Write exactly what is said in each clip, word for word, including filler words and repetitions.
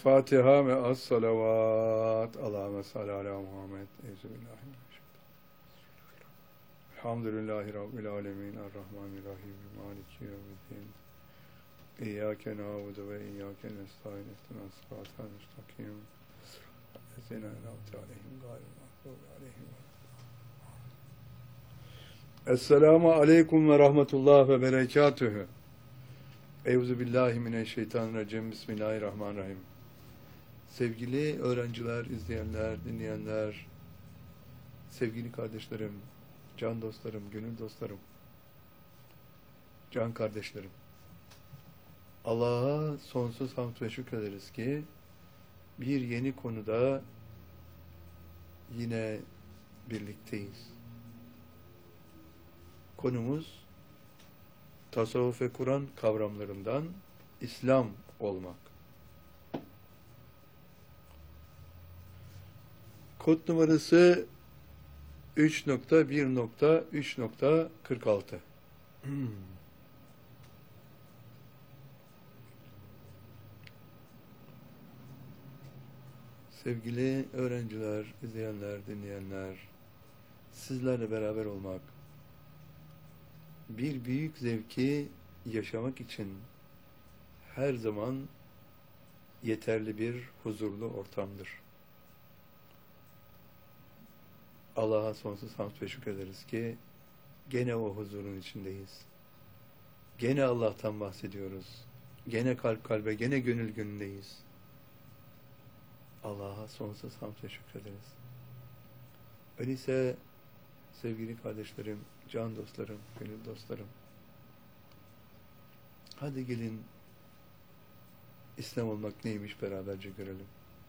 El-Fatiha ve as-salavat. Allahümme salli ala Muhammed. Euzubillahimineşşeytanirracim. Elhamdülillahi Rabbil alemin. Errahmanirrahim. Maliki yevmiddin. İyyâke na'budu ve iyyâke nestaîn. İhdinas sıratal müstakîm. Ellezîne en'amte aleyhim gayril mağdûbi aleyhim. Esselamu aleyküm ve rahmetullah ve berekatühü. Euzubillahimineşşeytanirracim. Bismillahirrahmanirrahim. Sevgili öğrenciler, izleyenler, dinleyenler, sevgili kardeşlerim, can dostlarım, gönül dostlarım, can kardeşlerim. Allah'a sonsuz hamd ve şükrederiz ki bir yeni konuda yine birlikteyiz. Konumuz tasavvuf ve Kur'an kavramlarından İslam olmak. Kod numarası üç nokta bir nokta üç nokta kırk altı. Sevgili öğrenciler, izleyenler, dinleyenler, sizlerle beraber olmak, bir büyük zevki yaşamak için her zaman yeterli bir huzurlu ortamdır. Allah'a sonsuz hamd ve şükrederiz ki gene o huzurun içindeyiz. Gene Allah'tan bahsediyoruz. Gene kalp kalbe, gene gönül gönüldeyiz. Allah'a sonsuz hamd ve şükrederiz. Öyleyse sevgili kardeşlerim, can dostlarım, gönül dostlarım, hadi gelin İslam olmak neymiş beraberce görelim.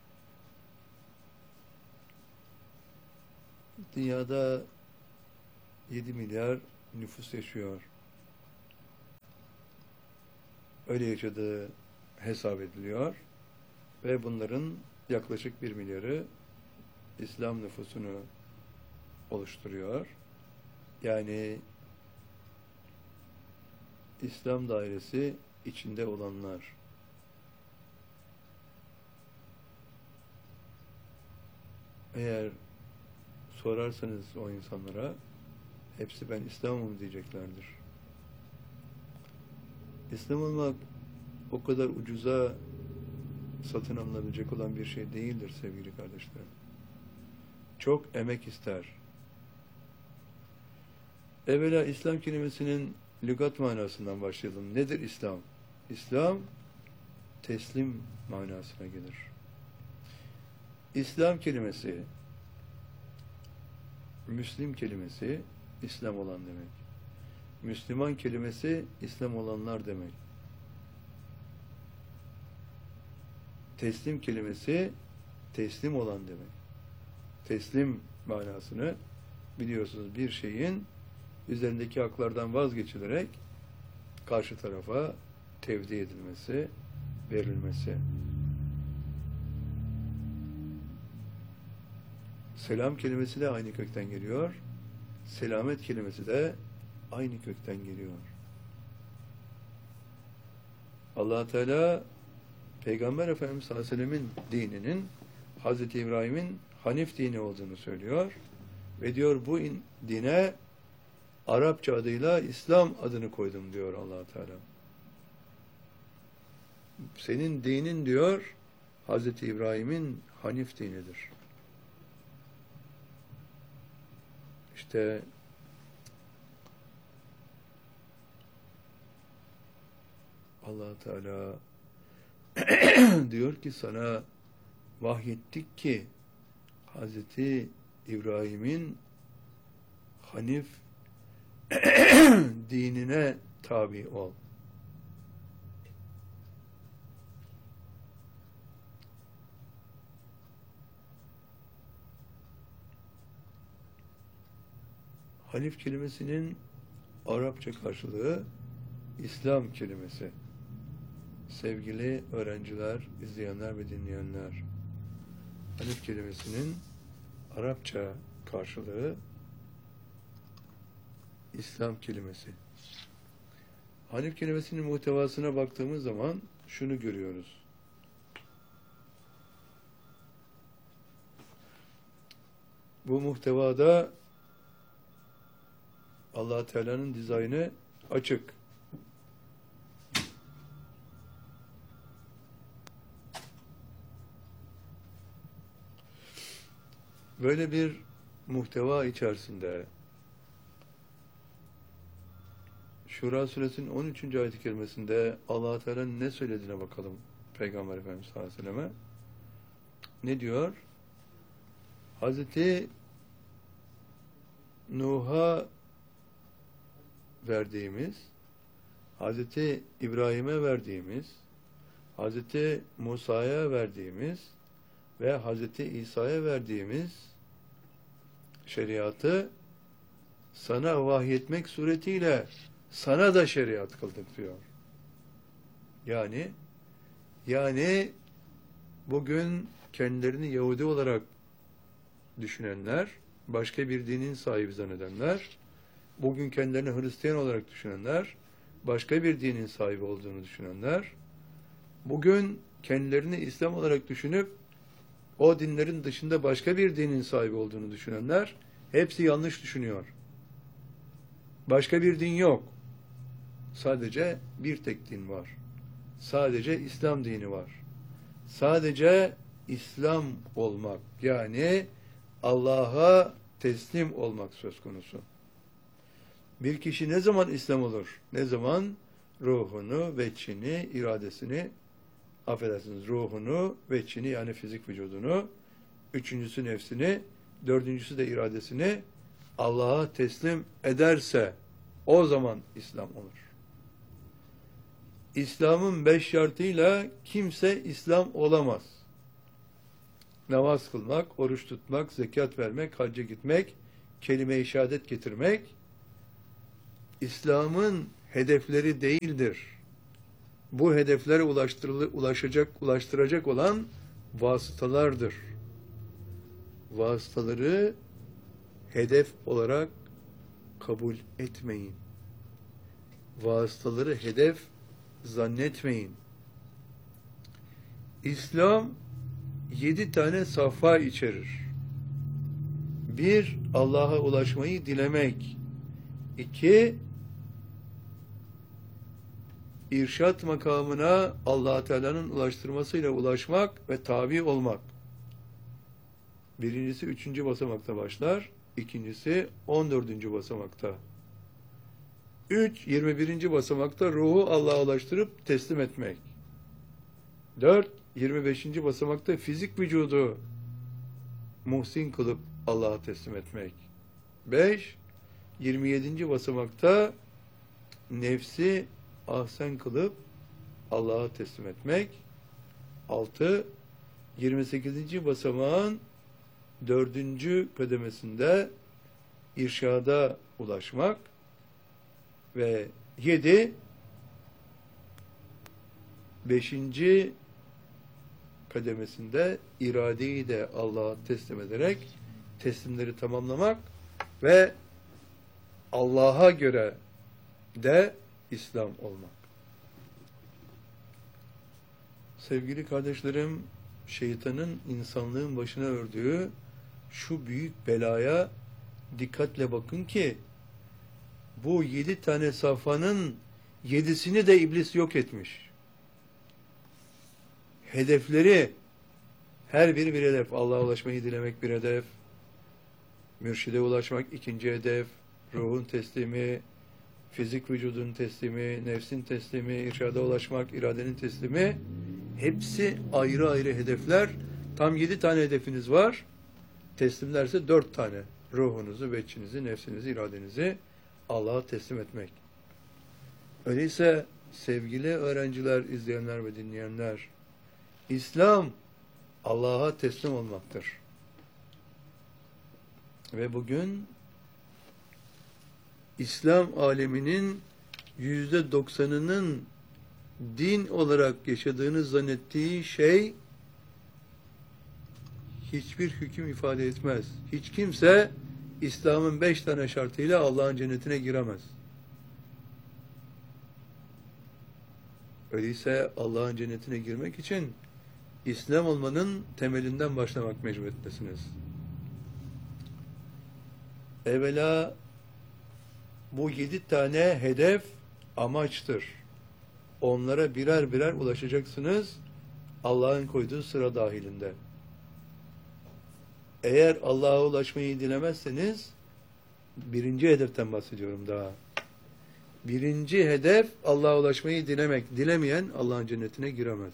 Dünyada yedi milyar nüfus yaşıyor. Öyle yaşadığı hesap ediliyor ve bunların yaklaşık bir milyarı İslam nüfusunu oluşturuyor. Yani İslam dairesi içinde olanlar. Eğer sorarsanız o insanlara hepsi ben İslam'ım diyeceklerdir. İslam olmak o kadar ucuza satın alınabilecek olan bir şey değildir sevgili kardeşlerim. Çok emek ister. Evvela İslam kelimesinin lügat manasından başlayalım. Nedir İslam? İslam, teslim manasına gelir. İslam kelimesi, Müslim kelimesi, İslam olan demek. Müslüman kelimesi, İslam olanlar demek. Teslim kelimesi, teslim olan demek. Teslim manasını biliyorsunuz, bir şeyin üzerindeki haklardan vazgeçilerek karşı tarafa tevdi edilmesi, verilmesi. Selam kelimesi de aynı kökten geliyor. Selamet kelimesi de aynı kökten geliyor. Allah Teala Peygamber Efendimiz sallallahu aleyhi ve sellemin dininin Hazreti İbrahim'in Hanif dini olduğunu söylüyor ve diyor bu dine Arapça adıyla İslam adını koydum diyor Allah Teala. Senin dinin diyor Hazreti İbrahim'in Hanif dinidir. İşte Allah Teala diyor ki sana vahyettik ki Hazreti İbrahim'in Hanif dinine tabi ol. Hanif kelimesinin Arapça karşılığı İslam kelimesi. Sevgili öğrenciler, izleyenler ve dinleyenler, Hanif kelimesinin Arapça karşılığı İslam kelimesi. Hanif kelimesinin muhtevasına baktığımız zaman şunu görüyoruz. Bu muhtevada Allah Teala'nın dizaynı açık. Böyle bir muhteva içerisinde Şura suresinin on üçüncü ayet-i kerimesinde Allah Teala ne söylediğine bakalım Peygamber Efendimiz sallallahu aleyhi ve selleme. Ne diyor? Hazreti Nuh'a verdiğimiz, Hazreti İbrahim'e verdiğimiz, Hazreti Musa'ya verdiğimiz ve Hazreti İsa'ya verdiğimiz şeriatı sana vahyetmek suretiyle sana da şeriat kıldık diyor. Yani yani bugün kendilerini Yahudi olarak düşünenler, başka bir dinin sahibi zannedenler, bugün kendilerini Hristiyan olarak düşünenler, başka bir dinin sahibi olduğunu düşünenler, bugün kendilerini İslam olarak düşünüp o dinlerin dışında başka bir dinin sahibi olduğunu düşünenler, hepsi yanlış düşünüyor. Başka bir din yok. Sadece bir tek din var. Sadece İslam dini var. Sadece İslam olmak, yani Allah'a teslim olmak söz konusu. Bir kişi ne zaman İslam olur? Ne zaman ruhunu, veçini, iradesini, affedersiniz, ruhunu, veçini yani fizik vücudunu, üçüncüsü nefsini, dördüncüsü de iradesini Allah'a teslim ederse o zaman İslam olur. İslam'ın beş şartıyla kimse İslam olamaz. Namaz kılmak, oruç tutmak, zekat vermek, hacca gitmek, kelime-i şehadet getirmek İslam'ın hedefleri değildir. Bu hedeflere ulaşacak, ulaştıracak olan vasıtalardır. Vasıtaları hedef olarak kabul etmeyin. Vasıtaları hedef zannetmeyin. İslam yedi tane safha içerir. Bir, Allah'a ulaşmayı dilemek. İki, irşat makamına Allah Teala'nın ulaştırmasıyla ulaşmak ve tabi olmak. Birincisi üçüncü basamakta başlar. İkincisi on dördüncü basamakta. Üç, yirmi birinci basamakta ruhu Allah'a ulaştırıp teslim etmek. Dört, yirmi beşinci basamakta fizik vücudu muhsin kılıp Allah'a teslim etmek. Beş, yirmi yedinci basamakta nefsi ahsen kılıp Allah'a teslim etmek. Altı, yirmi sekizinci basamağın dördüncü kademesinde irşada ulaşmak. Ve yedi, beşinci kademesinde iradeyi de Allah'a teslim ederek teslimleri tamamlamak ve Allah'a göre de İslam olmak. Sevgili kardeşlerim, şeytanın insanlığın başına ördüğü şu büyük belaya dikkatle bakın ki bu yedi tane safhanın yedisini de iblis yok etmiş. Hedefleri, her biri bir hedef. Allah'a ulaşmayı dilemek bir hedef. Mürşide ulaşmak ikinci hedef. Ruhun teslimi, fizik vücudun teslimi, nefsin teslimi, irşada ulaşmak, iradenin teslimi. Hepsi ayrı ayrı hedefler. Tam yedi tane hedefiniz var. Teslimlerse dört tane. Ruhunuzu, veçinizi, nefsinizi, iradenizi Allah'a teslim etmek. Öyleyse sevgili öğrenciler, izleyenler ve dinleyenler, İslam Allah'a teslim olmaktır. Ve bugün İslam aleminin yüzde doksanının din olarak yaşadığını zannettiği şey hiçbir hüküm ifade etmez. Hiç kimse İslam'ın beş tane şartıyla Allah'ın cennetine giremez. Öyleyse Allah'ın cennetine girmek için İslam olmanın temelinden başlamak mecburiyetindesiniz. Evvela bu yedi tane hedef amaçtır. Onlara birer birer ulaşacaksınız Allah'ın koyduğu sıra dahilinde. Eğer Allah'a ulaşmayı dilemezseniz, birinci hedeften bahsediyorum daha. Birinci hedef Allah'a ulaşmayı dilemek. Dilemeyen Allah'ın cennetine giremez.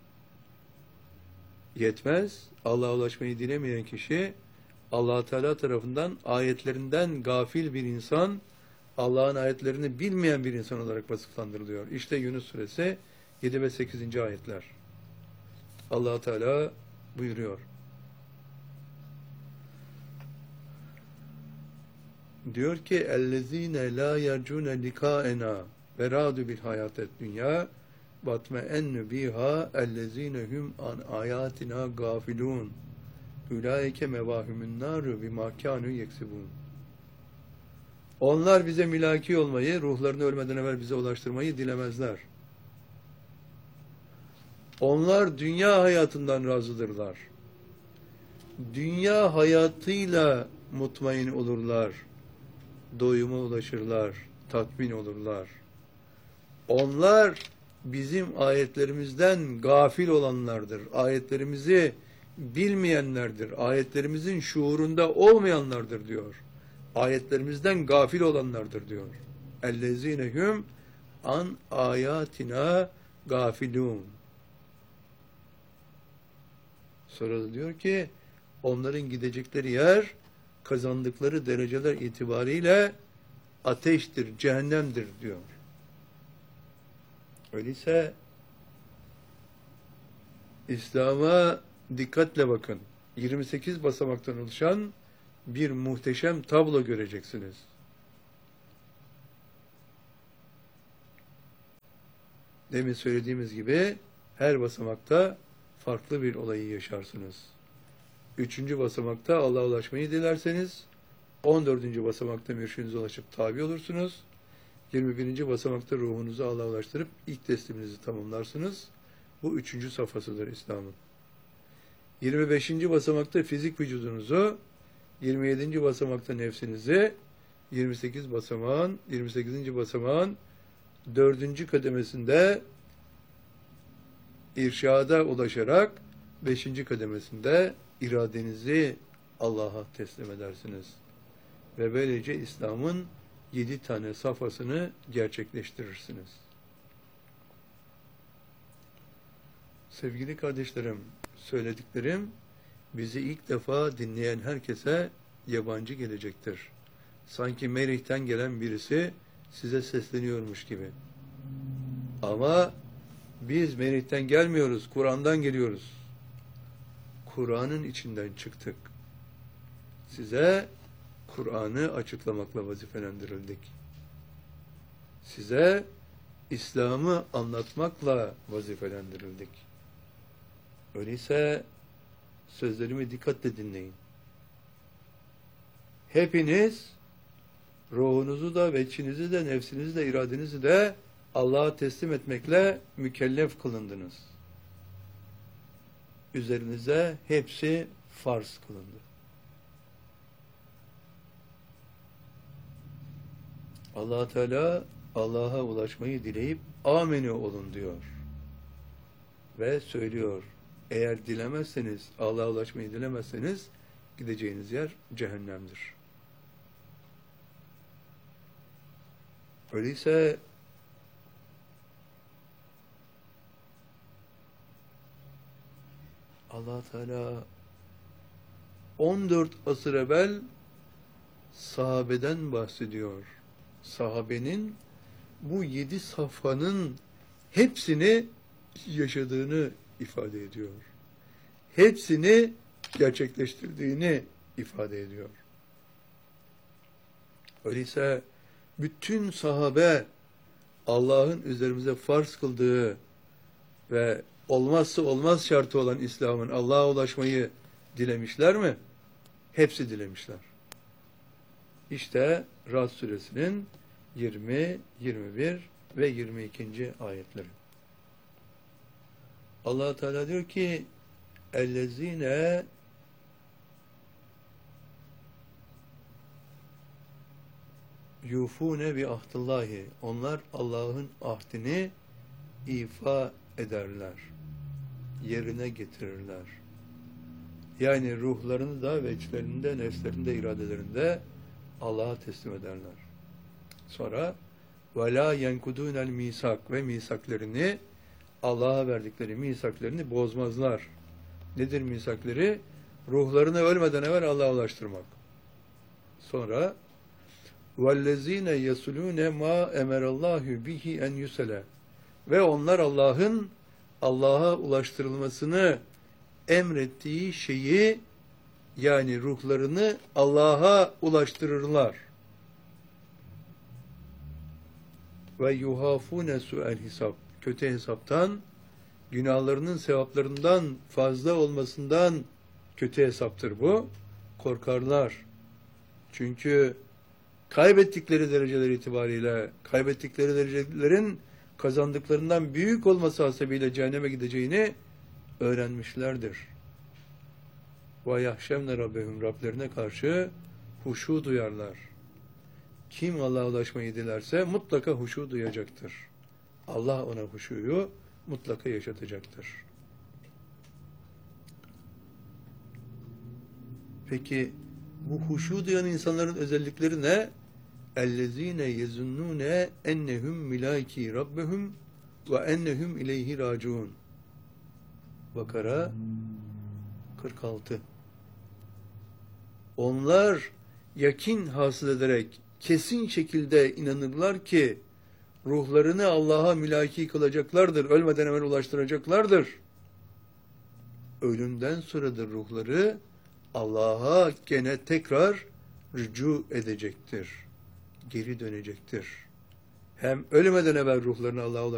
Yetmez. Allah'a ulaşmayı dilemeyen kişi Allah Teala tarafından ayetlerinden gafil bir insan, Allah'ın ayetlerini bilmeyen bir insan olarak vasıflandırılıyor. İşte Yunus suresi yedi ve sekizinci ayetler. Allah Teala buyuruyor. Diyor ki ellezine la yercune likaena ve radu bil hayatet dünya batme'ennu biha ellezine hum an ayatina gafilun ulaike mevahumun naru bima kanu yeksibun. Onlar bize mülaki olmayı, ruhlarını ölmeden evvel bize ulaştırmayı dilemezler. Onlar dünya hayatından razıdırlar. Dünya hayatıyla mutmain olurlar. Doyuma ulaşırlar, tatmin olurlar. Onlar bizim ayetlerimizden gafil olanlardır. Ayetlerimizi bilmeyenlerdir. Ayetlerimizin şuurunda olmayanlardır diyor. Ayetlerimizden gafil olanlardır diyor. Ellezinehum an ayatina gafilun. Sonra da diyor ki onların gidecekleri yer kazandıkları dereceler itibariyle ateştir, cehennemdir diyor. Öyleyse İslam'a dikkatle bakın. yirmi sekiz basamaktan oluşan bir muhteşem tablo göreceksiniz. Demin söylediğimiz gibi her basamakta farklı bir olayı yaşarsınız. Üçüncü basamakta Allah'a ulaşmayı dilerseniz, on dördüncü basamakta mürşidinize ulaşıp tabi olursunuz. yirmi birinci basamakta ruhunuzu Allah'a ulaştırıp ilk tesliminizi tamamlarsınız. Bu üçüncü safhasıdır İslam'ın. yirmi beşinci basamakta fizik vücudunuzu, yirmi yedinci basamakta nefsinizi, yirmi sekiz basamağın, yirmi sekizinci basamağın dördüncü kademesinde irşada ulaşarak beşinci kademesinde iradenizi Allah'a teslim edersiniz. Ve böylece İslam'ın yedi tane safhasını gerçekleştirirsiniz. Sevgili kardeşlerim, söylediklerim bizi ilk defa dinleyen herkese yabancı gelecektir. Sanki Merih'ten gelen birisi size sesleniyormuş gibi. Ama biz Merih'ten gelmiyoruz, Kur'an'dan geliyoruz. Kur'an'ın içinden çıktık. Size Kur'an'ı açıklamakla vazifelendirildik. Size İslam'ı anlatmakla vazifelendirildik. Öyleyse sözlerimi dikkatle dinleyin. Hepiniz ruhunuzu da, veçinizi de, nefsinizi de, iradenizi de Allah'a teslim etmekle mükellef kılındınız. Üzerinize hepsi farz kılındı. Allah Teala Allah'a ulaşmayı dileyip amenü olun diyor. Ve söylüyor. Eğer dilemezseniz, Allah'a ulaşmayı dilemezseniz gideceğiniz yer cehennemdir. Öyleyse Allah Teala on dört asır evvel sahabeden bahsediyor. Sahabenin bu yedi safhanın hepsini yaşadığını ifade ediyor. Hepsini gerçekleştirdiğini ifade ediyor. Öyleyse bütün sahabe Allah'ın üzerimize farz kıldığı ve olmazsa olmaz şartı olan İslam'ın Allah'a ulaşmayı dilemişler mi? Hepsi dilemişler. İşte Rad suresinin yirmi, yirmi bir ve yirmi ikinci ayetleri. Allah Teala diyor ki ellezine yufune bi ahdillahi. Onlar Allah'ın ahdini ifa ederler. Yerine getirirler. Yani ruhlarını da ve içlerinde, nefslerinde, iradelerinde Allah'a teslim ederler. Sonra وَلَا يَنْكُدُونَ الْمِيسَاقِ ve misaklerini, Allah'a verdikleri misaklerini bozmazlar. Nedir misakleri? Ruhlarını ölmeden evvel Allah'a ulaştırmak. Sonra وَالَّذ۪ينَ يَسُلُونَ مَا اَمَرَ اللّٰهُ بِهِ اَنْ يُسَلَى ve onlar Allah'ın Allah'a ulaştırılmasını emrettiği şeyi, yani ruhlarını Allah'a ulaştırırlar. Ve yuhafune su'el hisab. Kötü hesaptan, günahlarının sevaplarından fazla olmasından kötü hesaptır bu. Korkarlar. Çünkü kaybettikleri dereceler itibariyle, kaybettikleri derecelerin kazandıklarından büyük olması hasebiyle cehenneme gideceğini öğrenmişlerdir. Ve yahşemne rabbehum, Rablerine karşı huşu duyarlar. Kim Allah'a ulaşmayı dilerse mutlaka huşu duyacaktır. Allah ona huşuyu mutlaka yaşatacaktır. Peki bu huşu duyan insanların özellikleri ne? اَلَّذ۪ينَ يَزُنُّونَ اَنَّهُمْ مِلَاكِي رَبَّهُمْ وَاَنَّهُمْ اِلَيْهِ رَاجُونَ. Bakara kırk altı. Onlar yakin hasıl ederek kesin şekilde inanırlar ki ruhlarını Allah'a mülaki kılacaklardır, ölmeden evvel ulaştıracaklardır. Ölümden sonradır ruhları Allah'a gene tekrar rücu edecektir, geri dönecektir. Hem ölmeden evvel ruhlarını Allah'a